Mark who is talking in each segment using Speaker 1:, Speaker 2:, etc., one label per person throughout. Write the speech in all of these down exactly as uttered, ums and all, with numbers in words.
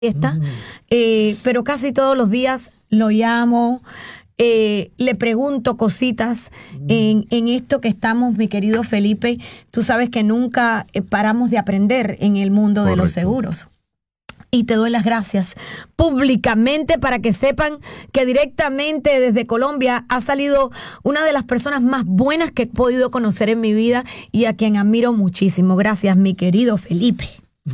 Speaker 1: Está, eh, pero casi todos los días lo llamo, eh, le pregunto cositas en, en esto que estamos, mi querido Felipe. Tú sabes que nunca eh, paramos de aprender en el mundo Correcto. De los seguros. Y te doy las gracias públicamente para que sepan que directamente desde Colombia ha salido una de las personas más buenas que he podido conocer en mi vida y a quien admiro muchísimo. Gracias, mi querido Felipe.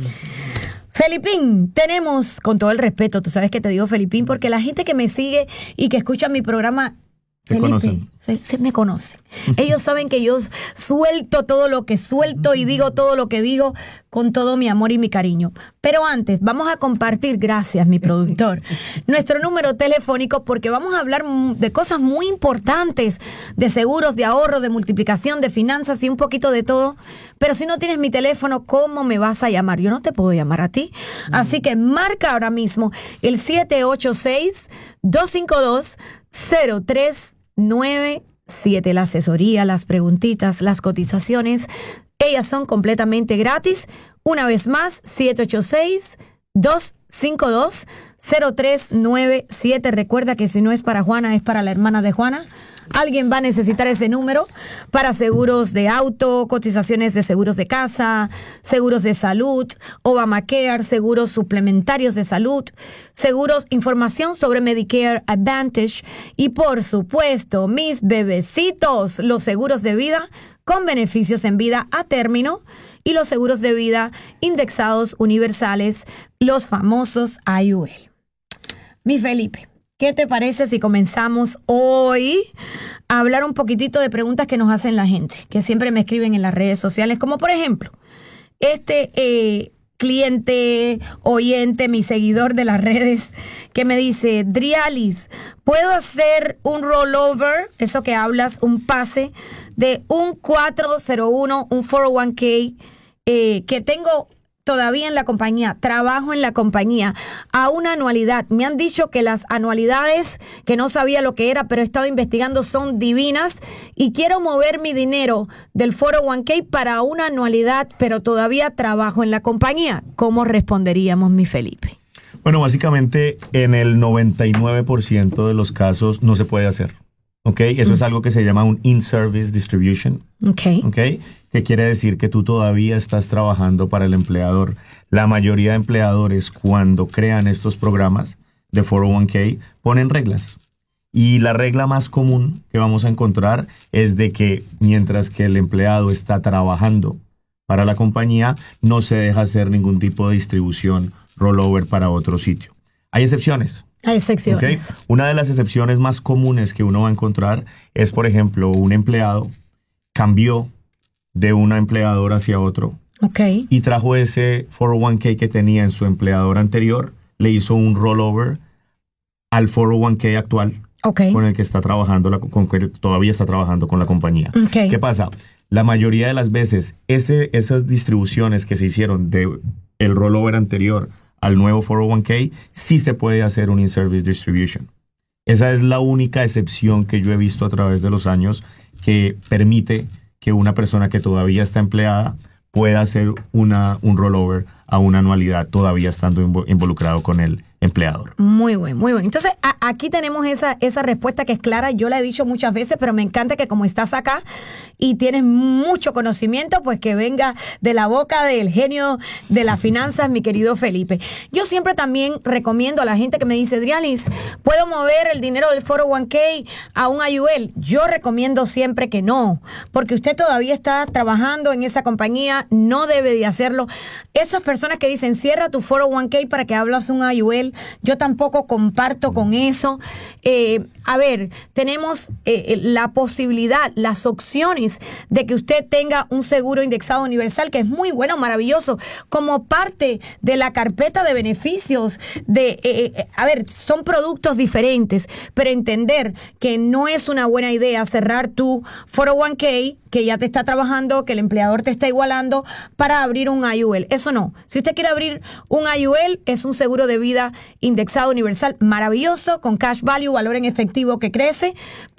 Speaker 1: Felipín, tenemos, con todo el respeto, tú sabes que te digo Felipín, porque la gente que me sigue y que escucha mi programa,
Speaker 2: ¿Te
Speaker 1: Felipe,
Speaker 2: conocen?
Speaker 1: Se, se me conoce. Ellos saben que yo suelto todo lo que suelto y digo todo lo que digo con todo mi amor y mi cariño. Pero antes, vamos a compartir, gracias mi productor, nuestro número telefónico porque vamos a hablar de cosas muy importantes, de seguros, de ahorro, de multiplicación, de finanzas y un poquito de todo. Pero si no tienes mi teléfono, ¿cómo me vas a llamar? Yo no te puedo llamar a ti. Así que marca ahora mismo el siete ocho seis, dos cinco dos, cero tres nueve siete. La asesoría, las preguntitas, las cotizaciones, ellas son completamente gratis. Una vez más, siete ocho seis, dos cinco dos, cero tres nueve siete. Recuerda que si no es para Juana, es para la hermana de Juana. Alguien va a necesitar ese número para seguros de auto, cotizaciones de seguros de casa, seguros de salud, Obamacare, seguros suplementarios de salud, seguros, información sobre Medicare Advantage y, por supuesto, mis bebecitos, los seguros de vida con beneficios en vida a término y los seguros de vida indexados universales, los famosos I U L. Mi Felipe, ¿qué te parece si comenzamos hoy a hablar un poquitito de preguntas que nos hacen la gente, que siempre me escriben en las redes sociales? Como por ejemplo, este eh, cliente, oyente, mi seguidor de las redes, que me dice, Drialis, ¿puedo hacer un rollover? Eso que hablas, un pase de un cuatro cero uno, un cuatro cero uno k eh, que tengo todavía en la compañía, trabajo en la compañía, a una anualidad. Me han dicho que las anualidades, que no sabía lo que era, pero he estado investigando, son divinas y quiero mover mi dinero del cuatro cero uno k para una anualidad, pero todavía trabajo en la compañía. ¿Cómo responderíamos, mi Felipe?
Speaker 2: Bueno, básicamente en el noventa y nueve por ciento de los casos no se puede hacer. ¿Ok? Eso mm. es algo que se llama un in-service distribution.
Speaker 1: Ok.
Speaker 2: ¿Ok? Que quiere decir que tú todavía estás trabajando para el empleador. La mayoría de empleadores, cuando crean estos programas de cuatro cero uno k, ponen reglas. Y la regla más común que vamos a encontrar es de que mientras que el empleado está trabajando para la compañía, no se deja hacer ningún tipo de distribución rollover para otro sitio. Hay excepciones.
Speaker 1: Hay excepciones.
Speaker 2: ¿Okay? Una de las excepciones más comunes que uno va a encontrar es, por ejemplo, un empleado cambió de una empleadora hacia otro.
Speaker 1: Okay.
Speaker 2: Y trajo ese cuatro cero uno k que tenía en su empleador anterior, le hizo un rollover al cuatro cero uno k actual,
Speaker 1: okay,
Speaker 2: con el que está trabajando, la, con que todavía está trabajando con la compañía.
Speaker 1: Okay.
Speaker 2: ¿Qué pasa? La mayoría de las veces, ese, esas distribuciones que se hicieron de el rollover anterior al nuevo cuatro cero uno k, sí se puede hacer un in-service distribution. Esa es la única excepción que yo he visto a través de los años que permite que una persona que todavía está empleada pueda hacer una, un rollover a una anualidad todavía estando involucrado con el empleador.
Speaker 1: Muy bueno, muy bueno. Entonces, a, aquí tenemos esa, esa respuesta que es clara. Yo la he dicho muchas veces, pero me encanta que como estás acá y tienes mucho conocimiento, pues que venga de la boca del genio de las finanzas, mi querido Felipe. Yo siempre también recomiendo a la gente que me dice, Drialis, ¿puedo mover el dinero del cuatro cero uno k a un I U L? Yo recomiendo siempre que no, porque usted todavía está trabajando en esa compañía, no debe de hacerlo. Esas personas que dicen, cierra tu cuatro cero uno k para que hablas un I U L, yo tampoco comparto con eso. Eh, a ver, tenemos eh, la posibilidad, las opciones de que usted tenga un seguro indexado universal, que es muy bueno, maravilloso, como parte de la carpeta de beneficios. De, eh, eh, a ver, son productos diferentes, pero entender que no es una buena idea cerrar tu cuatro cero uno k, que ya te está trabajando, que el empleador te está igualando, para abrir un I U L. Eso no. Si usted quiere abrir un I U L, es un seguro de vida indexado universal maravilloso, con cash value, valor en efectivo que crece, pero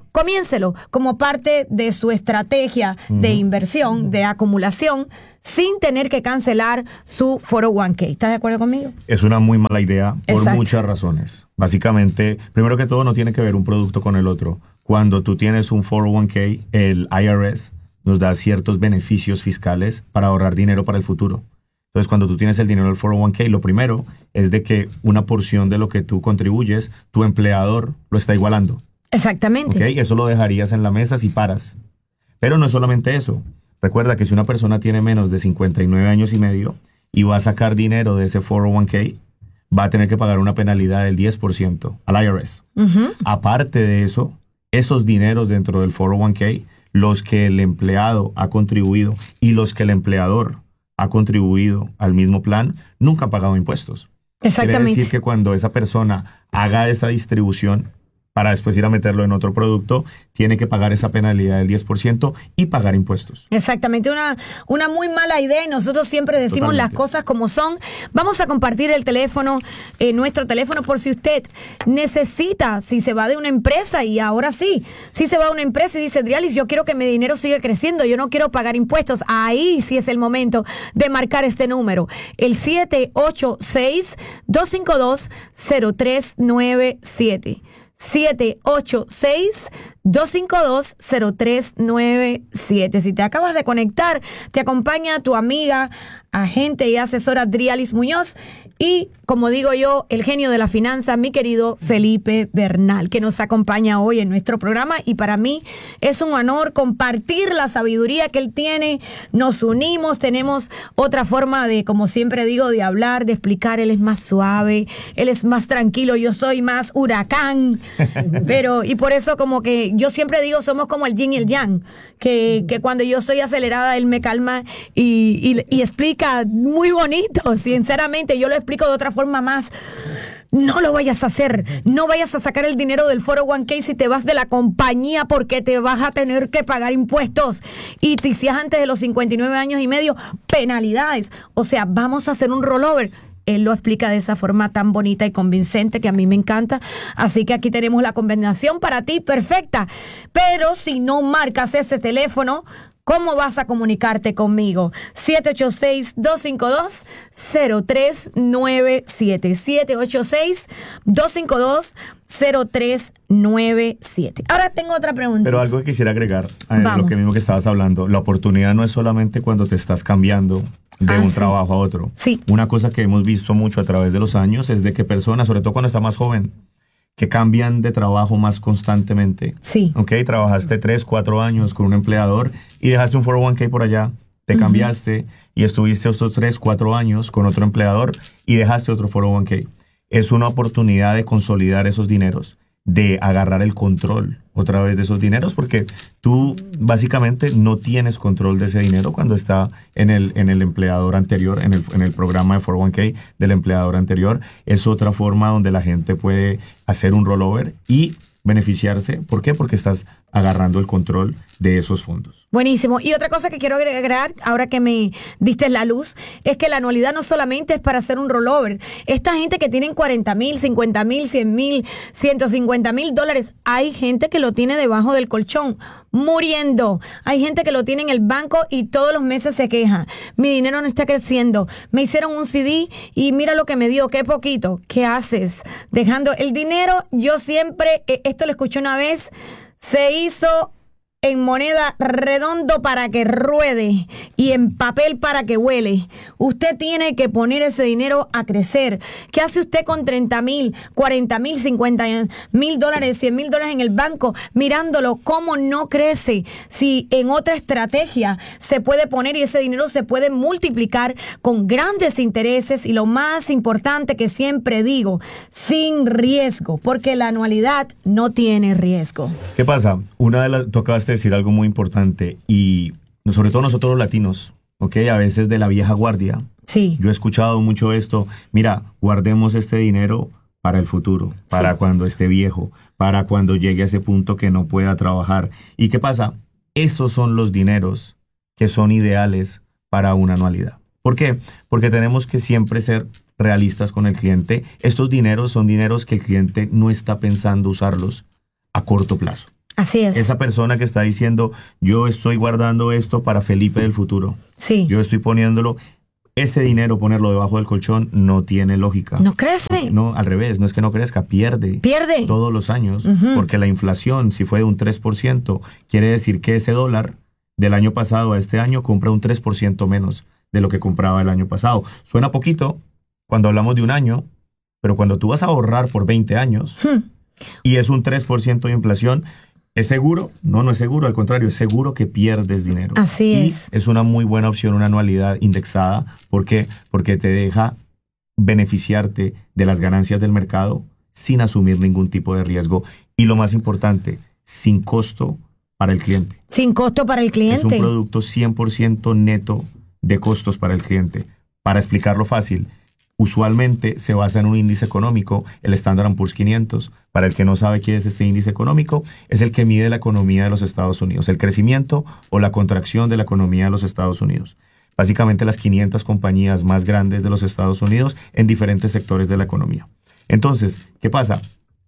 Speaker 1: comiéncelo como parte de su estrategia uh-huh. de inversión, de acumulación, sin tener que cancelar su cuatro oh one k. ¿Estás de acuerdo conmigo?
Speaker 2: Es una muy mala idea por
Speaker 1: Exacto.
Speaker 2: muchas razones. Básicamente, primero que todo, no tiene que ver un producto con el otro. Cuando tú tienes un cuatro oh one k, el I R S nos da ciertos beneficios fiscales para ahorrar dinero para el futuro. Entonces, cuando tú tienes el dinero del cuatro oh one k, lo primero es de que una porción de lo que tú contribuyes, tu empleador lo está igualando.
Speaker 1: Exactamente.
Speaker 2: ¿Okay? Eso lo dejarías en la mesa si paras. Pero no es solamente eso. Recuerda que si una persona tiene menos de cincuenta y nueve años y medio y va a sacar dinero de ese cuatro oh one k, va a tener que pagar una penalidad del diez por ciento al I R S. Uh-huh. Aparte de eso, esos dineros dentro del cuatro oh one k, los que el empleado ha contribuido y los que el empleador ha contribuido al mismo plan, nunca han pagado impuestos.
Speaker 1: Exactamente.
Speaker 2: Quiere decir que cuando esa persona haga esa distribución para después ir a meterlo en otro producto, tiene que pagar esa penalidad del diez por ciento y pagar impuestos.
Speaker 1: Exactamente, una, una muy mala idea y nosotros siempre decimos Totalmente. Las cosas como son. Vamos a compartir el teléfono, eh, nuestro teléfono, por si usted necesita, si se va de una empresa, y ahora sí, si se va a una empresa y dice, Drialis, yo quiero que mi dinero siga creciendo, yo no quiero pagar impuestos, ahí sí es el momento de marcar este número, el siete ocho seis, dos cinco dos, cero tres nueve siete. siete ocho seis, dos cinco dos, cero tres nueve siete. Si te acabas de conectar, te acompaña tu amiga, agente y asesora Drialis Muñoz y, como digo yo, el genio de la finanza, mi querido Felipe Bernal, que nos acompaña hoy en nuestro programa, y para mí es un honor compartir la sabiduría que él tiene. Nos unimos, tenemos otra forma de, como siempre digo, de hablar, de explicar. Él es más suave, él es más tranquilo, yo soy más huracán, pero, y por eso como que yo siempre digo, somos como el yin y el yang, que, que cuando yo soy acelerada, él me calma y, y, y explica muy bonito. Sinceramente, yo lo explico de otra forma más. No lo vayas a hacer, no vayas a sacar el dinero del cuatro oh one k si te vas de la compañía, porque te vas a tener que pagar impuestos, y si es antes de los cincuenta y nueve años y medio, penalidades. O sea, vamos a hacer un rollover. Él lo explica de esa forma tan bonita y convincente que a mí me encanta. Así que aquí tenemos la combinación para ti perfecta. Pero si no marcas ese teléfono, ¿cómo vas a comunicarte conmigo? siete ocho seis, dos cinco dos, cero tres nueve siete. siete ocho seis, dos cinco dos, cero tres nueve siete. Ahora tengo otra pregunta.
Speaker 2: Pero algo que quisiera agregar a lo que mismo que estabas hablando. La oportunidad no es solamente cuando te estás cambiando de ah, un sí. trabajo a otro.
Speaker 1: Sí.
Speaker 2: Una cosa que hemos visto mucho a través de los años es de que personas, sobre todo cuando está más joven, que cambian de trabajo más constantemente.
Speaker 1: Sí.
Speaker 2: Ok, trabajaste tres, cuatro años con un empleador y dejaste un cuatro oh one k por allá, te uh-huh. cambiaste y estuviste estos tres, cuatro años con otro empleador y dejaste otro cuatro oh one k. Es una oportunidad de consolidar esos dineros, de agarrar el control otra vez de esos dineros, porque tú básicamente no tienes control de ese dinero cuando está en el, en el empleador anterior, en el, en el programa de cuatro oh one k del empleador anterior. Es otra forma donde la gente puede hacer un rollover y beneficiarse. ¿Por qué? Porque estás agarrando el control de esos fondos.
Speaker 1: Buenísimo. Y otra cosa que quiero agregar, ahora que me diste la luz, es que la anualidad no solamente es para hacer un rollover. Esta gente que tienen cuarenta mil, cincuenta mil, cien mil, ciento cincuenta mil dólares, hay gente que lo tiene debajo del colchón, muriendo. Hay gente que lo tiene en el banco y todos los meses se queja. Mi dinero no está creciendo. Me hicieron un C D y mira lo que me dio, qué poquito. ¿Qué haces? Dejando el dinero, yo siempre, esto lo escuché una vez, se hizo en moneda redondo para que ruede y en papel para que huele. Usted tiene que poner ese dinero a crecer. ¿Qué hace usted con treinta mil, cuarenta mil, cincuenta mil dólares, cien mil dólares en el banco, mirándolo cómo no crece? Si en otra estrategia se puede poner y ese dinero se puede multiplicar con grandes intereses, y lo más importante que siempre digo, sin riesgo, porque la anualidad no tiene riesgo.
Speaker 2: ¿Qué pasa? Una de las, tú acabas de decir algo muy importante, y sobre todo nosotros los latinos, ¿ok? A veces de la vieja guardia.
Speaker 1: Sí.
Speaker 2: Yo he escuchado mucho esto. Mira, guardemos este dinero para el futuro, para sí. cuando esté viejo, para cuando llegue a ese punto que no pueda trabajar. ¿Y qué pasa? Esos son los dineros que son ideales para una anualidad. ¿Por qué? Porque tenemos que siempre ser realistas con el cliente. Estos dineros son dineros que el cliente no está pensando usarlos a corto plazo.
Speaker 1: Así es.
Speaker 2: Esa persona que está diciendo, yo estoy guardando esto para Felipe del futuro.
Speaker 1: Sí.
Speaker 2: Yo estoy poniéndolo, ese dinero, ponerlo debajo del colchón, no tiene lógica.
Speaker 1: No crece.
Speaker 2: No, al revés, no es que no crezca, pierde.
Speaker 1: Pierde.
Speaker 2: Todos los años,
Speaker 1: Ujú.
Speaker 2: porque la inflación, si fue de un tres por ciento, quiere decir que ese dólar del año pasado a este año compra un tres por ciento menos de lo que compraba el año pasado. Suena poquito cuando hablamos de un año, pero cuando tú vas a ahorrar por veinte años
Speaker 1: Hmm.
Speaker 2: y es un tres por ciento de inflación, ¿es seguro? No, no es seguro, al contrario, es seguro que pierdes dinero.
Speaker 1: Así
Speaker 2: y
Speaker 1: es.
Speaker 2: es una muy buena opción, una anualidad indexada. ¿Por qué? Porque te deja beneficiarte de las ganancias del mercado sin asumir ningún tipo de riesgo. Y lo más importante, sin costo para el cliente.
Speaker 1: Sin costo para el cliente.
Speaker 2: Es un producto cien por ciento neto de costos para el cliente. Para explicarlo fácil, usualmente se basa en un índice económico, el Standard and Poor's quinientos. Para el que no sabe qué es este índice económico, es el que mide la economía de los Estados Unidos, el crecimiento o la contracción de la economía de los Estados Unidos. Básicamente las quinientas compañías más grandes de los Estados Unidos en diferentes sectores de la economía. Entonces, ¿qué pasa?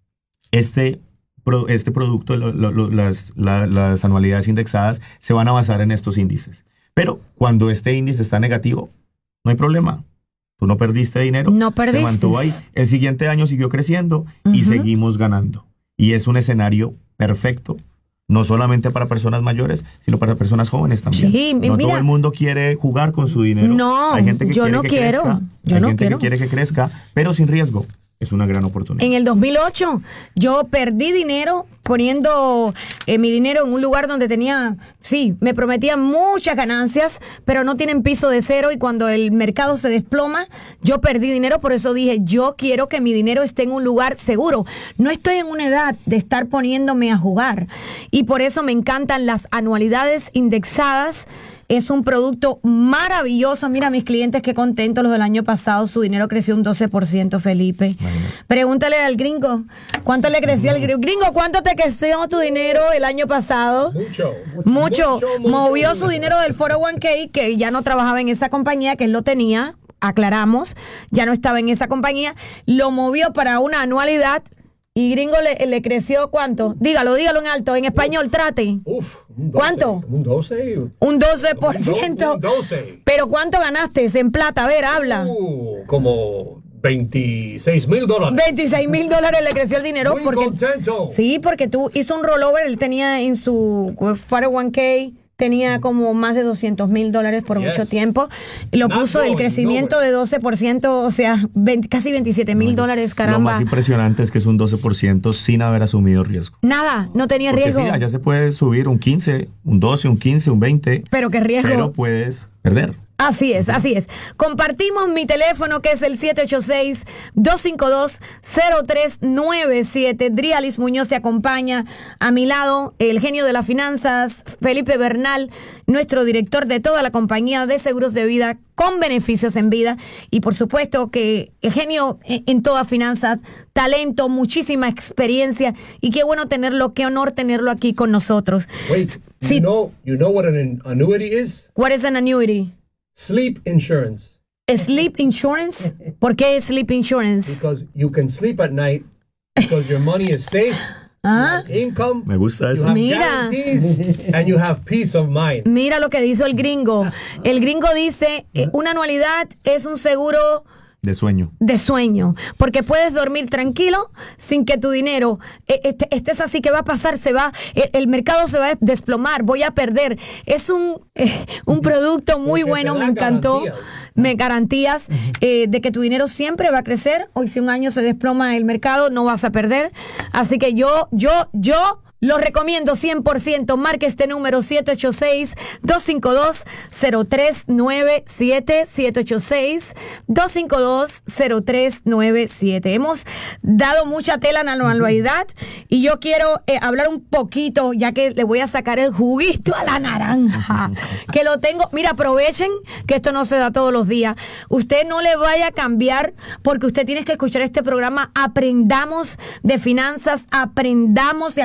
Speaker 2: Este, pro- este producto, lo- lo- lo- las, la- las anualidades indexadas, se van a basar en estos índices. Pero cuando este índice está negativo, no hay problema. Tú no perdiste dinero.
Speaker 1: No perdiste.
Speaker 2: Se mantuvo ahí. El siguiente año siguió creciendo y
Speaker 1: Ujú.
Speaker 2: seguimos ganando. Y es un escenario perfecto, no solamente para personas mayores, sino para personas jóvenes también.
Speaker 1: Sí,
Speaker 2: no
Speaker 1: mira.
Speaker 2: todo el mundo quiere jugar con su dinero.
Speaker 1: No,
Speaker 2: hay gente que
Speaker 1: yo
Speaker 2: quiere
Speaker 1: no
Speaker 2: que
Speaker 1: quiero.
Speaker 2: crezca,
Speaker 1: Yo
Speaker 2: hay
Speaker 1: no
Speaker 2: gente
Speaker 1: quiero.
Speaker 2: que quiere que crezca, pero sin riesgo. Es una gran oportunidad.
Speaker 1: En el dos mil ocho yo perdí dinero poniendo eh, mi dinero en un lugar donde tenía, sí, me prometían muchas ganancias, pero no tienen piso de cero y cuando el mercado se desploma, yo perdí dinero, por eso dije, yo quiero que mi dinero esté en un lugar seguro. No estoy en una edad de estar poniéndome a jugar y por eso me encantan las anualidades indexadas. Es un producto maravilloso. Mira, mis clientes, qué contentos los del año pasado. Su dinero creció un doce por ciento, Felipe.
Speaker 2: Imagínate.
Speaker 1: Pregúntale al gringo. ¿Cuánto le creció al gringo? Gringo, ¿cuánto te creció tu dinero el año pasado?
Speaker 3: Mucho.
Speaker 1: Mucho.
Speaker 3: mucho,
Speaker 1: Movió
Speaker 3: mucho.
Speaker 1: su dinero del cuatro oh uno k, que ya no trabajaba en esa compañía, que él lo tenía. Aclaramos. Ya no estaba en esa compañía. Lo movió para una anualidad. Y gringo le, le creció ¿cuánto? Dígalo, dígalo en alto. En español, trate.
Speaker 3: Uf, un doce,
Speaker 1: ¿Cuánto?
Speaker 3: Un doce.
Speaker 1: Un doce por ciento.
Speaker 3: Un doce.
Speaker 1: Pero ¿cuánto ganaste en plata? A ver, habla.
Speaker 3: Uh, como veintiséis mil dólares.
Speaker 1: veintiséis mil dólares le creció el dinero.
Speaker 3: Muy
Speaker 1: porque
Speaker 3: contento.
Speaker 1: Sí, porque tú hizo un rollover. Él tenía en su cuatro oh uno k, tenía como más de doscientos mil dólares por
Speaker 3: Yes.
Speaker 1: mucho tiempo. Y lo
Speaker 3: Not
Speaker 1: puso el
Speaker 3: going
Speaker 1: crecimiento
Speaker 3: nowhere.
Speaker 1: de doce por ciento, o sea, veinte casi veintisiete mil dólares,
Speaker 2: Lo
Speaker 1: caramba.
Speaker 2: más impresionante es que es un doce por ciento sin haber asumido riesgo.
Speaker 1: Nada, no tenía
Speaker 2: Porque
Speaker 1: riesgo.
Speaker 2: sí, allá se puede subir un quince, un doce, un quince, un veinte,
Speaker 1: Pero qué riesgo.
Speaker 2: pero puedes perder.
Speaker 1: Así es, así es. Compartimos mi teléfono que es el siete ocho seis, dos cinco dos, cero tres nueve siete. Drialis Muñoz se acompaña a mi lado, el genio de las finanzas, Felipe Bernal, nuestro director de toda la compañía de seguros de vida con beneficios en vida. Y por supuesto que el genio en, en todas finanzas, talento, muchísima experiencia y qué bueno tenerlo, qué honor tenerlo aquí con nosotros.
Speaker 3: Wait,
Speaker 1: Sí.
Speaker 3: you know, you know what an annuity is?
Speaker 1: What is an annuity?
Speaker 3: Sleep insurance.
Speaker 1: Sleep insurance. ¿Por qué sleep insurance?
Speaker 3: Because you can sleep at night because your money is safe.
Speaker 1: Ah,
Speaker 3: You have income.
Speaker 2: Me gusta
Speaker 3: You
Speaker 2: eso.
Speaker 3: have
Speaker 1: Mira.
Speaker 3: guarantees and you have peace of mind.
Speaker 1: mira lo que dice el gringo. El gringo dice, eh, una anualidad es un seguro
Speaker 2: De sueño.
Speaker 1: de sueño, porque puedes dormir tranquilo sin que tu dinero eh, este- estés así que va a pasar, se va, el, el mercado se va a desplomar, voy a perder. Es un, eh, un producto muy
Speaker 3: Porque
Speaker 1: bueno,
Speaker 3: te
Speaker 1: me
Speaker 3: da
Speaker 1: encantó.
Speaker 3: garantías.
Speaker 1: Me garantías eh, de que tu dinero siempre va a crecer. Hoy si un año se desploma el mercado, no vas a perder. Así que yo, yo, yo lo recomiendo cien por ciento. Marque este número siete ocho seis, dos cinco dos, cero tres nueve siete, siete ocho seis, dos cinco dos, cero tres nueve siete. Hemos dado mucha tela en la anualidad y yo quiero eh, hablar un poquito, ya que le voy a sacar el juguito a la naranja, que lo tengo. Mira, aprovechen que esto no se da todos los días. Usted no le vaya a cambiar porque usted tiene que escuchar este programa. Aprendamos de finanzas, aprendamos de acumulación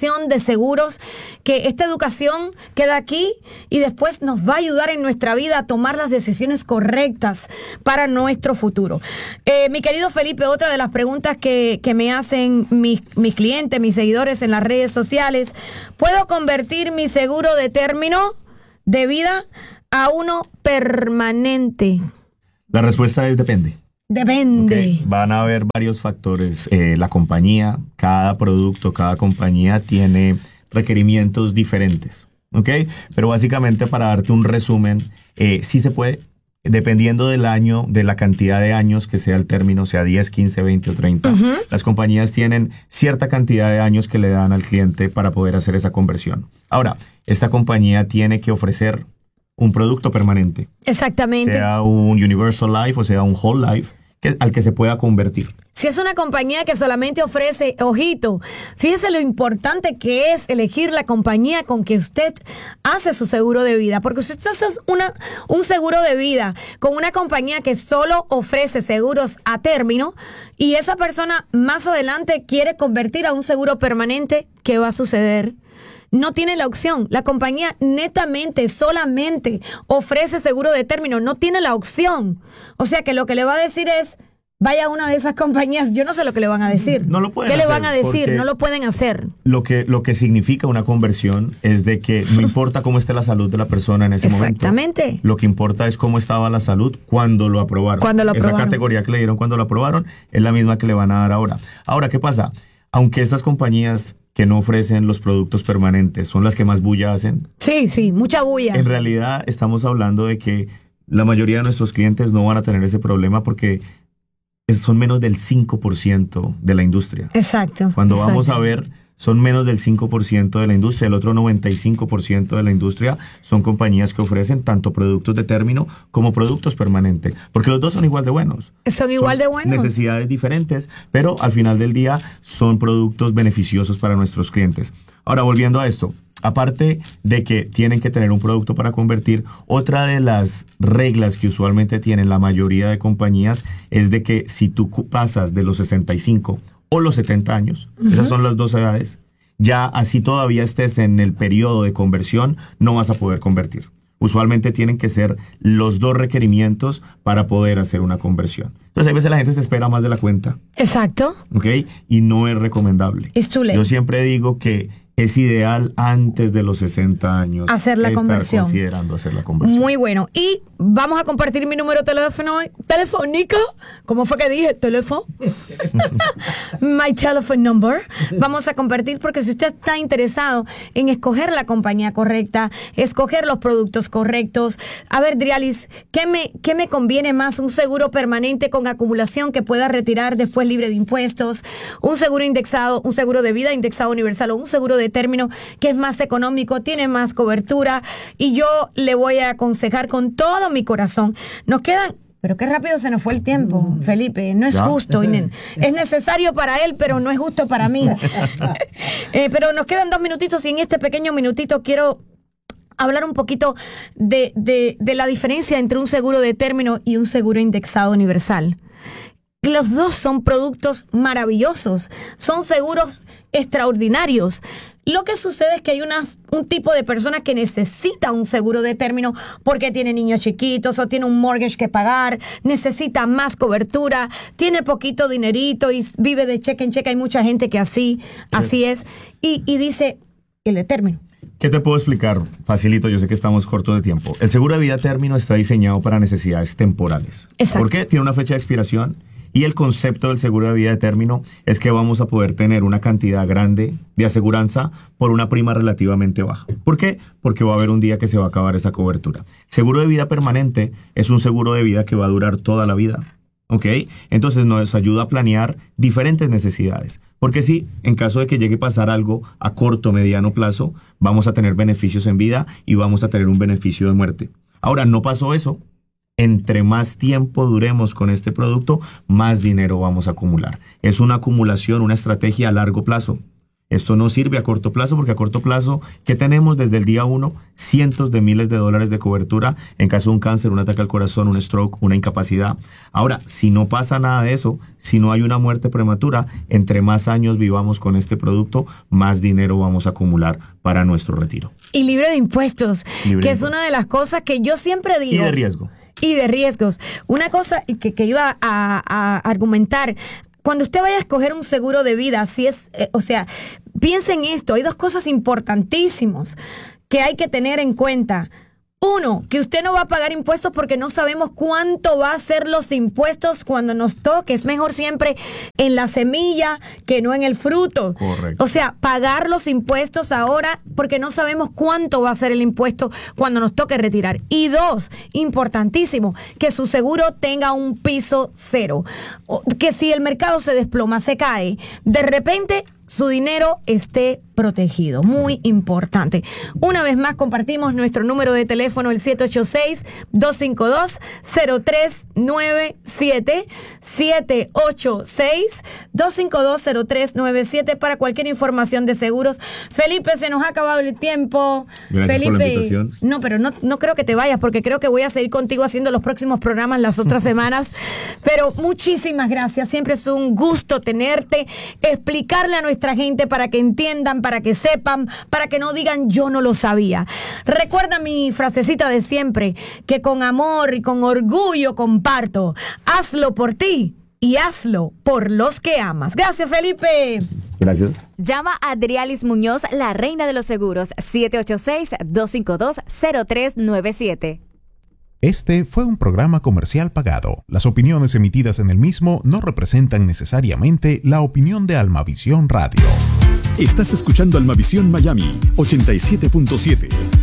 Speaker 1: educación de seguros, que esta educación queda aquí y después nos va a ayudar en nuestra vida a tomar las decisiones correctas para nuestro futuro. Eh, mi querido Felipe, otra de las preguntas que, que me hacen mis, mis clientes, mis seguidores en las redes sociales, ¿puedo convertir mi seguro de término de vida a uno permanente?
Speaker 2: La respuesta es depende.
Speaker 1: Depende.
Speaker 2: Okay. Van a haber varios factores. Eh, la compañía, cada producto, cada compañía tiene requerimientos diferentes. ¿Ok? Pero básicamente, para darte un resumen, eh, sí se puede, dependiendo del año, de la cantidad de años que sea el término, sea diez, quince, veinte o treinta. Uh-huh. Las compañías tienen cierta cantidad de años que le dan al cliente para poder hacer esa conversión. Ahora, esta compañía tiene que ofrecer un producto permanente.
Speaker 1: Exactamente.
Speaker 2: Sea un Universal Life o sea un Whole Life, que, al que se pueda convertir.
Speaker 1: Si es una compañía que solamente ofrece, ojito, fíjese lo importante que es elegir la compañía con que usted hace su seguro de vida. Porque si usted hace una, un seguro de vida con una compañía que solo ofrece seguros a término y esa persona más adelante quiere convertir a un seguro permanente, ¿qué va a suceder? No tiene la opción. La compañía netamente, solamente ofrece seguro de término. No tiene la opción. O sea que lo que le va a decir es, vaya a una de esas compañías. Yo no sé lo que le van a decir.
Speaker 2: No lo pueden
Speaker 1: ¿Qué
Speaker 2: hacer,
Speaker 1: le van a decir? No lo pueden hacer.
Speaker 2: Lo que, lo que significa una conversión es de que no importa cómo esté la salud de la persona en ese
Speaker 1: Exactamente.
Speaker 2: momento. Exactamente. Lo que importa es cómo estaba la salud cuando lo aprobaron.
Speaker 1: Cuando lo aprobaron.
Speaker 2: Esa categoría que le dieron cuando lo aprobaron es la misma que le van a dar ahora. Ahora, ¿qué pasa? Aunque estas compañías que no ofrecen los productos permanentes son las que más bulla hacen.
Speaker 1: Sí, sí, mucha bulla.
Speaker 2: En realidad estamos hablando de que la mayoría de nuestros clientes no van a tener ese problema porque son menos del cinco por ciento de la industria.
Speaker 1: Exacto.
Speaker 2: Cuando
Speaker 1: exacto.
Speaker 2: vamos a ver, son menos del cinco por ciento de la industria. El otro noventa y cinco por ciento de la industria son compañías que ofrecen tanto productos de término como productos permanentes. Porque los dos son igual de buenos.
Speaker 1: Son igual
Speaker 2: son
Speaker 1: de buenos.
Speaker 2: Necesidades diferentes, pero al final del día son productos beneficiosos para nuestros clientes. Ahora, volviendo a esto. Aparte de que tienen que tener un producto para convertir, otra de las reglas que usualmente tienen la mayoría de compañías es de que si tú pasas de los sesenta y cinco o los setenta años, uh-huh. esas son las dos edades, ya así todavía estés en el periodo de conversión, no vas a poder convertir. Usualmente tienen que ser los dos requerimientos para poder hacer una conversión. Entonces, a veces la gente se espera más de la cuenta.
Speaker 1: Exacto.
Speaker 2: ¿Ok? Y no es recomendable.
Speaker 1: Es too late.
Speaker 2: Yo siempre digo que es ideal antes de los sesenta años
Speaker 1: hacer la
Speaker 2: estar
Speaker 1: conversión.
Speaker 2: considerando hacer la conversión.
Speaker 1: Muy bueno. Y vamos a compartir mi número de teléfono telefónico. ¿Cómo fue que dije? Teléfono. My telephone number. Vamos a compartir porque si usted está interesado en escoger la compañía correcta, escoger los productos correctos. A ver, Drialis, ¿qué me, qué me conviene más? ¿Un seguro permanente con acumulación que pueda retirar después libre de impuestos? ¿Un seguro indexado, un seguro de vida indexado universal o un seguro de término que es más económico, tiene más cobertura? Y yo le voy a aconsejar con todo mi corazón. Nos quedan, pero qué rápido se nos fue el tiempo, Felipe. No es
Speaker 2: ¿Ya?
Speaker 1: justo. Es necesario para él, pero no es justo para mí. eh, pero nos quedan dos minutitos y en este pequeño minutito quiero hablar un poquito de, de, de la diferencia entre un seguro de término y un seguro indexado universal. Los dos son productos maravillosos, son seguros extraordinarios. Lo que sucede es que hay unas, un tipo de personas que necesita un seguro de término porque tiene niños chiquitos o tiene un mortgage que pagar, necesita más cobertura, tiene poquito dinerito y vive de cheque en cheque. Hay mucha gente que así, así es. Y, y dice, el de término.
Speaker 2: ¿Qué te puedo explicar? Facilito, yo sé que estamos cortos de tiempo. El seguro de vida término está diseñado para necesidades temporales.
Speaker 1: Exacto.
Speaker 2: ¿Por qué? Tiene una fecha de expiración. Y el concepto del seguro de vida de término es que vamos a poder tener una cantidad grande de aseguranza por una prima relativamente baja. ¿Por qué? Porque va a haber un día que se va a acabar esa cobertura. Seguro de vida permanente es un seguro de vida que va a durar toda la vida. ¿Ok? Entonces nos ayuda a planear diferentes necesidades. Porque sí, en caso de que llegue a pasar algo a corto o mediano plazo, vamos a tener beneficios en vida y vamos a tener un beneficio de muerte. Ahora, no pasó eso. Entre más tiempo duremos con este producto, más dinero vamos a acumular. Es una acumulación, una estrategia a largo plazo. Esto no sirve a corto plazo porque a corto plazo, ¿qué tenemos desde el día uno? Cientos de miles de dólares de cobertura en caso de un cáncer, un ataque al corazón, un stroke, una incapacidad. Ahora, si no pasa nada de eso, si no hay una muerte prematura, entre más años vivamos con este producto, más dinero vamos a acumular para nuestro retiro.
Speaker 1: Y libre de impuestos,
Speaker 2: Libre
Speaker 1: que
Speaker 2: de
Speaker 1: es
Speaker 2: impuestos.
Speaker 1: una de las cosas que yo siempre digo.
Speaker 2: Y de riesgo.
Speaker 1: Y de riesgos. Una cosa que, que iba a, a argumentar, cuando usted vaya a escoger un seguro de vida, si es, eh, o sea, piense en esto, hay dos cosas importantísimas que hay que tener en cuenta. Uno, que usted no va a pagar impuestos porque no sabemos cuánto va a ser los impuestos cuando nos toque. Es mejor siempre en la semilla que no en el fruto.
Speaker 2: Correcto.
Speaker 1: O sea, pagar los impuestos ahora porque no sabemos cuánto va a ser el impuesto cuando nos toque retirar. Y dos, importantísimo, que su seguro tenga un piso cero. O que si el mercado se desploma, se cae, de repente su dinero esté protegido. Muy importante. Una vez más compartimos nuestro número de teléfono, el siete ocho seis, dos cinco dos, cero tres nueve siete, siete ocho seis, dos cinco dos, cero tres nueve siete para cualquier información de seguros. Felipe, se nos ha acabado el tiempo.
Speaker 2: Gracias
Speaker 1: Felipe,
Speaker 2: por la invitación.
Speaker 1: no, pero no, no creo que te vayas porque creo que voy a seguir contigo haciendo los próximos programas las otras semanas. Pero muchísimas gracias. Siempre es un gusto tenerte, explicarle a nuestra gente para que entiendan, para que sepan, para que no digan yo no lo sabía. Recuerda mi frasecita de siempre, que con amor y con orgullo comparto. Hazlo por ti y hazlo por los que amas. Gracias, Felipe.
Speaker 2: Gracias.
Speaker 4: Llama a Adrialis Muñoz, la reina de los seguros, siete ocho seis, dos cinco dos, cero tres nueve siete.
Speaker 5: Este fue un programa comercial pagado. Las opiniones emitidas en el mismo no representan necesariamente la opinión de Almavisión Radio.
Speaker 6: Estás escuchando Almavisión Miami ochenta y siete punto siete.